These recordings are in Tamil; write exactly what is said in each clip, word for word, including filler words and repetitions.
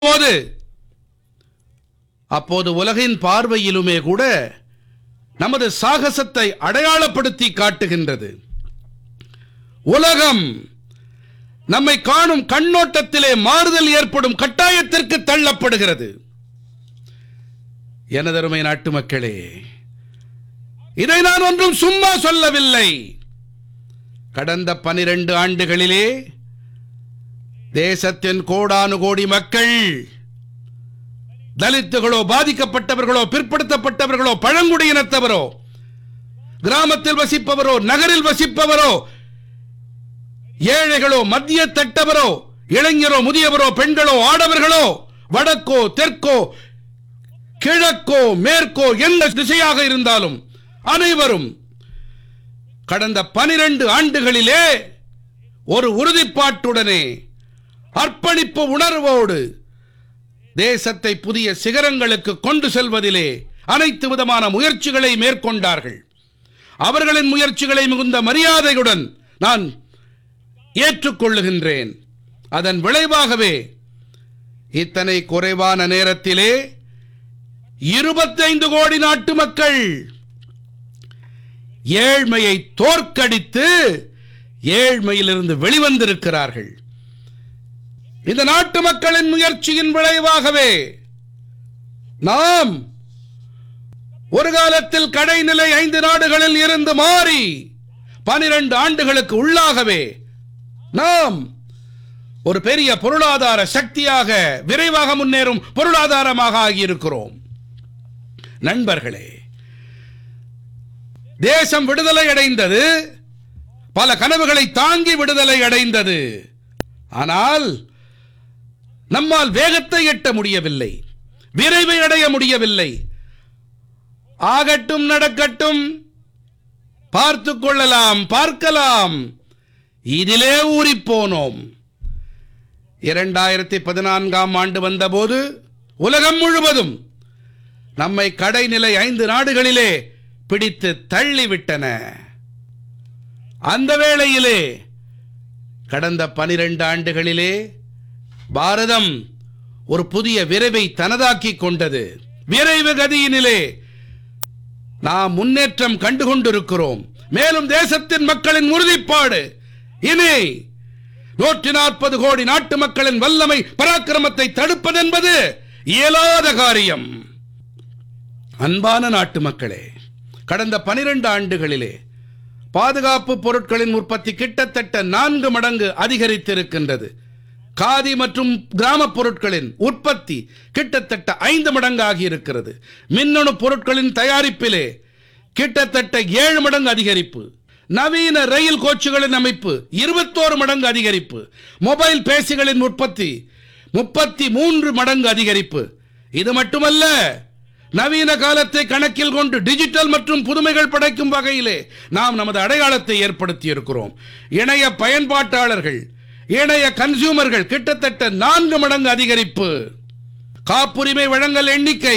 போது அப்போது உலகின் பார்வையிலுமே கூட நமது சாகசத்தை அடையாளப்படுத்தி காட்டுகின்றது. உலகம் நம்மை காணும் கண்ணோட்டத்திலே மாறுதல் ஏற்படும் கட்டாயத்திற்கு தள்ளப்படுகிறது. எனதருமை நாட்டு மக்களே, இதை நான் ஒன்றும் சும்மா சொல்லவில்லை. கடந்த பனிரெண்டு ஆண்டுகளிலே தேசத்தின் கோடானு கோடி மக்கள், தலித்துகளோ, பாதிக்கப்பட்டவர்களோ, பிற்படுத்தப்பட்டவர்களோ, பழங்குடியினத்தவரோ, கிராமத்தில் வசிப்பவரோ, நகரில் வசிப்பவரோ, ஏழைகளோ, மத்திய தட்டவரோ, இளைஞரோ, முதியவரோ, பெண்களோ, ஆடவர்களோ, வடக்கோ, தெற்கோ, கிழக்கோ, மேற்கோ, எந்த திசையாக இருந்தாலும் அனைவரும் கடந்த பனிரெண்டு ஆண்டுகளிலே ஒரு உறுதிப்பாட்டுடனே, அர்ப்பணிப்பு உணர்வோடு தேசத்தை புதிய சிகரங்களுக்கு கொண்டு செல்வதிலே அனைத்து விதமான முயற்சிகளை மேற்கொண்டார்கள். அவர்களின் முயற்சிகளை மிகுந்த மரியாதையுடன் நான் ஏற்றுக்கொள்ளுகின்றேன். அதன் விளைவாகவே இத்தனை குறைவான நேரத்திலே இருபத்தைந்து கோடி நாட்டு மக்கள் ஏழ்மையை தோற்கடித்து ஏழ்மையிலிருந்து வெளிவந்திருக்கிறார்கள். இந்த நாட்டு மக்களின் முயற்சியின் விளைவாகவே நாம் ஒரு காலத்தில் கடைநிலை ஐந்து நாடுகளில் இருந்து மாறி பனிரெண்டு ஆண்டுகளுக்கு உள்ளாகவே நாம் ஒரு பெரிய பொருளாதார சக்தியாக, விரைவாக முன்னேறும் பொருளாதாரமாக ஆகியிருக்கிறோம். நண்பர்களே, தேசம் விடுதலை அடைந்தது, பல கனவுகளை தாங்கி விடுதலை அடைந்தது. ஆனால் நம்மால் வேகத்தை எட்ட முடியவில்லை, விரைவை அடைய முடியவில்லை. ஆகட்டும், நடக்கட்டும், பார்த்துக் கொள்ளலாம், பார்க்கலாம், இதிலே ஊறிப் போனோம். இரண்டாயிரத்தி பதினான்காம் ஆண்டு வந்தபோது உலகம் முழுவதும் நம்மை கடைநிலை ஐந்து நாடுகளிலே பிடித்து தள்ளிவிட்டன. அந்த வேளையிலே கடந்த பனிரெண்டு ஆண்டுகளிலே பாரதம் ஒரு புதிய விரைவை தனதாக்கிக் கொண்டது. விரைவு கதியினிலே நாம் முன்னேற்றம் கண்டுகொண்டிருக்கிறோம். மேலும் தேசத்தின் மக்களின் உறுதிப்பாடு இனி நூற்றி நாற்பது கோடி நாட்டு மக்களின் வல்லமை, பராக்கிரமத்தை தடுப்பதென்பது இயலாத காரியம். அன்பான நாட்டு மக்களே, கடந்த பனிரெண்டு ஆண்டுகளிலே பாதுகாப்பு பொருட்களின் உற்பத்தி கிட்டத்தட்ட நான்கு மடங்கு அதிகரித்திருக்கின்றது. காதி மற்றும் கிராம பொருட்களின் உற்பத்தி கிட்டத்தட்ட ஐந்து மடங்கு ஆகியிருக்கிறது. மின்னணு பொருட்களின் தயாரிப்பிலே கிட்டத்தட்ட ஏழு மடங்கு அதிகரிப்பு. நவீன ரயில் கோச்சுகளின் அமைப்பு இருபத்தோரு மடங்கு அதிகரிப்பு. மொபைல் பேசிகளின் உற்பத்தி முப்பத்தி மூன்று மடங்கு அதிகரிப்பு. இது மட்டுமல்ல, நவீன காலத்தை கணக்கில் கொண்டு டிஜிட்டல் மற்றும் புதுமைகள் படைக்கும் வகையிலே நாம் நமது அடையாளத்தை ஏற்படுத்தி இருக்கிறோம். இணைய பயன்பாட்டாளர்கள், இணைய கன்சியூமர்கள் கிட்டத்தட்ட நான்கு மடங்கு அதிகரிப்பு. காப்புரிமை வழங்கல் எண்ணிக்கை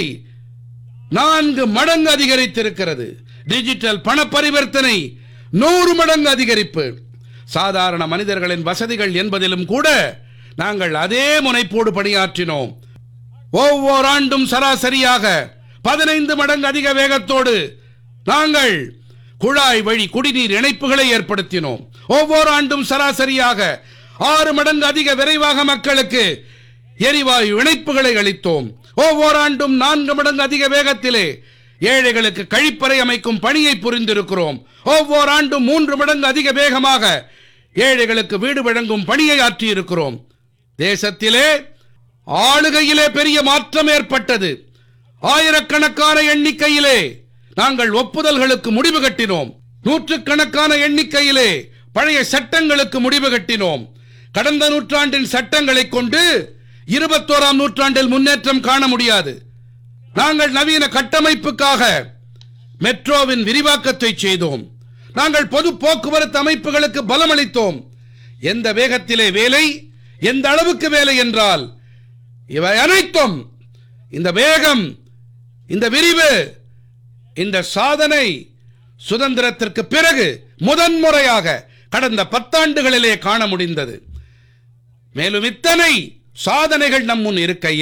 நான்கு மடங்கு அதிகரித்திருக்கிறது. டிஜிட்டல் பண பரிவர்த்தனை நூறு மடங்கு அதிகரிப்பு. சாதாரண மனிதர்களின் வசதிகள் என்பதிலும் கூட நாங்கள் அதே முனைப்போடு பணியாற்றினோம். ஒவ்வொரு ஆண்டும் சராசரியாக பதினைந்து மடங்கு அதிக வேகத்தோடு நாங்கள் குழாய் வழி குடிநீர் இணைப்புகளை ஏற்படுத்தினோம். ஒவ்வொரு ஆண்டும் சராசரியாக ஆறு மடங்கு அதிக விரைவாக மக்களுக்கு எரிவாயு இணைப்புகளை அளித்தோம். ஒவ்வொரு ஆண்டும் நான்கு மடங்கு அதிக வேகத்திலே ஏழைகளுக்கு கழிப்பறை அமைக்கும் பணியை புரிந்திருக்கிறோம். ஒவ்வொரு ஆண்டும் மூன்று மடங்கு அதிக வேகமாக ஏழைகளுக்கு வீடு வழங்கும் பணியை ஆற்றியிருக்கிறோம். தேசத்திலே ஆளுகையிலே பெரிய மாற்றம் ஏற்பட்டது. ஆயிரக்கணக்கான எண்ணிக்கையிலே நாங்கள் ஒப்புதல்களுக்கு முடிவு கட்டினோம். நூற்றுக்கணக்கான எண்ணிக்கையிலே பழைய சட்டங்களுக்கு முடிவு கட்டினோம். கடந்த நூற்றாண்டின் சட்டங்களை கொண்டு இருபத்தோராம் நூற்றாண்டில் முன்னேற்றம் காண முடியாது. நாங்கள் நவீன கட்டமைப்புக்காக மெட்ரோவின் விரிவாக்கத்தை செய்தோம். நாங்கள் பொது போக்குவரத்து அமைப்புகளுக்கு பலமளித்தோம். எந்த வேகத்திலே வேலை, எந்த அளவுக்கு வேலை என்றால் இவை அனைத்தும், இந்த வேகம், இந்த விரிவு, இந்த சாதனை சுதந்திரத்திற்கு பிறகு முதன்முறையாக கடந்த பத்தாண்டுகளிலே காண முடிந்தது. மேலும் இத்தனை சாதனைகள் நம் முன் இருக்கையில்